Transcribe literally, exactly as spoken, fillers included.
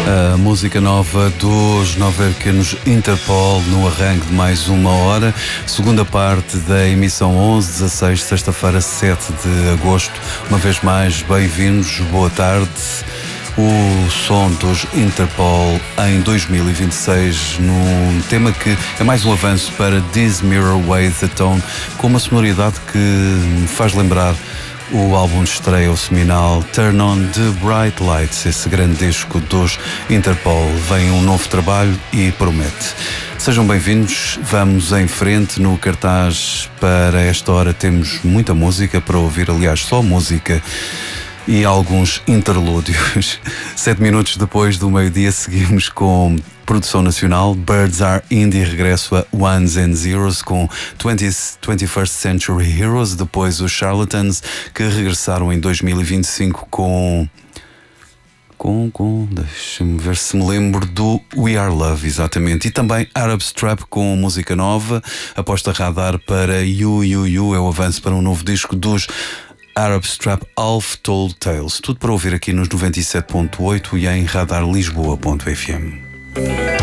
A música nova dos nova-iorquinos Interpol no arranque de mais uma hora, segunda parte da emissão onze dezasseis, sexta-feira, sete de agosto. Uma vez mais, bem-vindos, boa tarde. O som dos Interpol em dois mil e vinte e seis, num tema que é mais um avanço para This Mirror Way the Tone, com uma sonoridade que me faz lembrar o álbum de estreia, o seminal Turn On The Bright Lights, esse grande disco dos Interpol. Vem um novo trabalho e promete. Sejam bem-vindos, vamos em frente. No cartaz para esta hora temos muita música para ouvir, aliás, só música e alguns interlúdios. Sete minutos depois do meio-dia seguimos com produção nacional. Birds Are Indie, regresso a Ones and Zeros com twentieth, twenty-first Century Heroes. Depois os Charlatans, que regressaram em dois mil e vinte e cinco com... Com, com, deixa-me ver se me lembro do We Are Love, exatamente. E também Arab Strap com música nova. Aposta radar para You, You, You, é o avanço para um novo disco dos Arab Strap, Half Told Tales. Tudo para ouvir aqui nos noventa e sete ponto oito e em radar lisboa ponto f m.